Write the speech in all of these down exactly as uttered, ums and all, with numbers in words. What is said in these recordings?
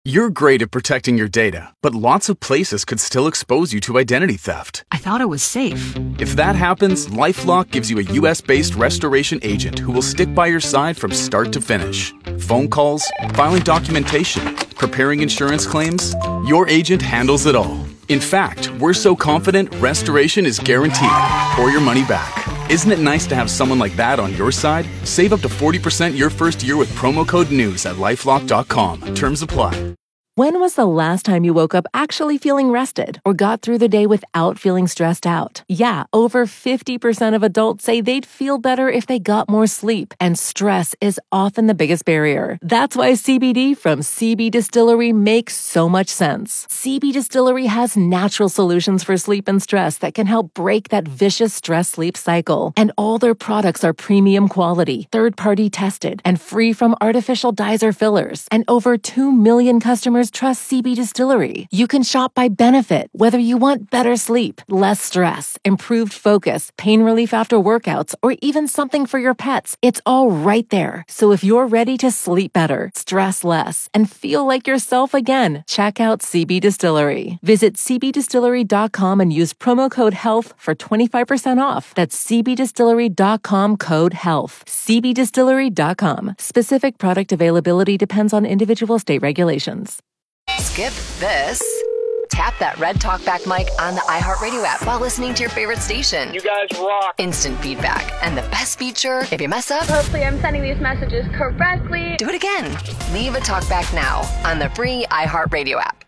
You're great at protecting your data, but lots of places could still expose you to identity theft. I thought it was safe. If that happens, LifeLock gives you a U S-based restoration agent who will stick by your side from start to finish. Phone calls, filing documentation, preparing insurance claims, your agent handles it all. In fact, we're so confident restoration is guaranteed or your money back. Isn't it nice to have someone like that on your side? Save up to forty percent your first year with promo code NEWS at lifelock dot com. Terms apply. When was the last time you woke up actually feeling rested or got through the day without feeling stressed out? Yeah, over fifty percent of adults say they'd feel better if they got more sleep, and stress is often the biggest barrier. That's why C B D from C B Distillery makes so much sense. C B Distillery has natural solutions for sleep and stress that can help break that vicious stress-sleep cycle. And all their products are premium quality, third-party tested, and free from artificial dyes or fillers. And over two million customers trust C B Distillery. You can shop by benefit, whether you want better sleep, less stress, improved focus, pain relief after workouts, or even something for your pets. It's all right there. So if you're ready to sleep better, stress less, and feel like yourself again, check out C B Distillery. Visit c b distillery dot com and use promo code HEALTH for twenty-five percent off. That's c b distillery dot com code HEALTH. c b distillery dot com. Specific product availability depends on individual state regulations. Skip this. Tap that red talkback mic on the iHeartRadio app while listening to your favorite station. You guys rock. Instant feedback. And the best feature, if you mess up, hopefully I'm sending these messages correctly. Do it again. Leave a talkback now on the free iHeartRadio app.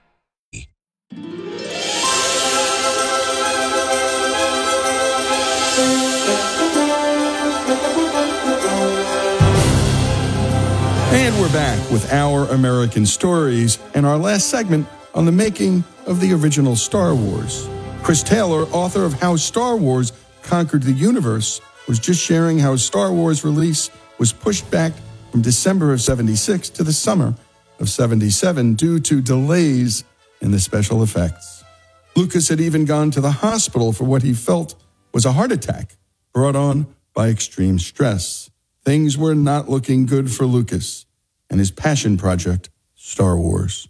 And we're back with Our American Stories and our last segment on the making of the original Star Wars. Chris Taylor, author of How Star Wars Conquered the Universe, was just sharing how Star Wars release was pushed back from December of seventy-six to the summer of seventy-seven due to delays in the special effects. Lucas had even gone to the hospital for what he felt was a heart attack brought on by extreme stress. Things were not looking good for Lucas and his passion project, Star Wars.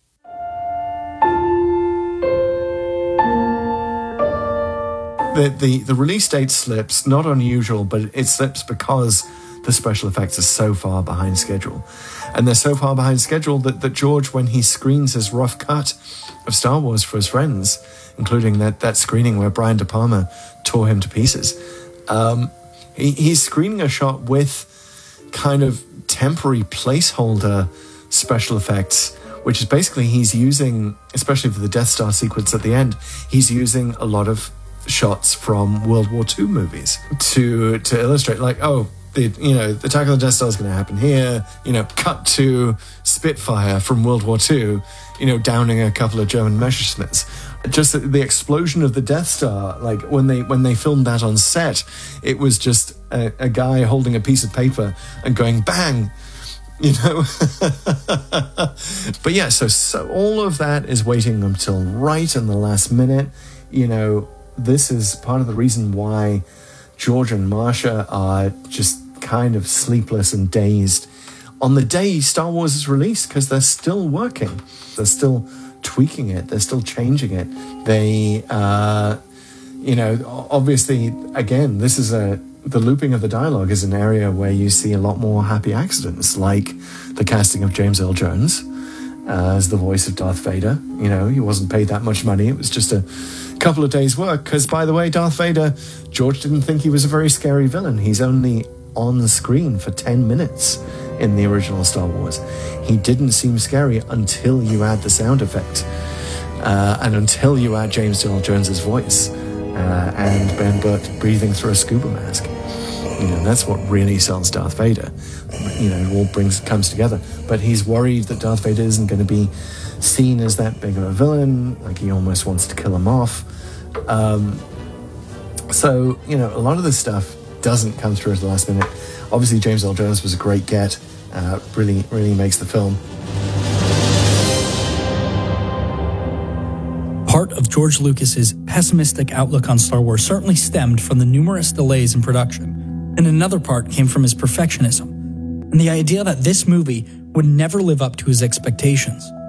The, the, the release date slips, not unusual, but it slips because the special effects are so far behind schedule. And they're so far behind schedule that, that George, when he screens his rough cut of Star Wars for his friends, including that, that screening where Brian De Palma tore him to pieces, um, he, he's screening a shot with kind of temporary placeholder special effects, which is basically he's using, especially for the Death Star sequence at the end, he's using a lot of shots from World War Two movies to to illustrate, like, oh, the you know the attack on the Death Star is going to happen here, you know, cut to Spitfire from World War Two, you know, downing a couple of German Messerschmitts. Just the, the explosion of the Death Star, like when they when they filmed that on set, it was just a, a guy holding a piece of paper and going bang, you know. But yeah, so so all of that is waiting until right in the last minute. You know, this is part of the reason why George and Marcia are just kind of sleepless and dazed on the day Star Wars is released, because they're still working, they're still tweaking it, they're still changing it. They, uh, you know, obviously, again, this is a, the looping of the dialogue is an area where you see a lot more happy accidents, like the casting of James Earl Jones uh, as the voice of Darth Vader. You know, he wasn't paid that much money. It was just a couple of days' work, because, by the way, Darth Vader, George didn't think he was a very scary villain. He's only on the screen for ten minutes in the original Star Wars. He didn't seem scary until you add the sound effect, uh, and until you add James Earl Jones's voice uh, and Ben Burt breathing through a scuba mask. You know, that's what really sells Darth Vader. You know, it all brings comes together. But he's worried that Darth Vader isn't going to be seen as that big of a villain. Like, he almost wants to kill him off. Um, so, you know, a lot of this stuff doesn't come through at the last minute. Obviously, James Earl Jones was a great get. Uh, really, really makes the film. Part of George Lucas's pessimistic outlook on Star Wars certainly stemmed from the numerous delays in production, and another part came from his perfectionism and the idea that this movie would never live up to his expectations.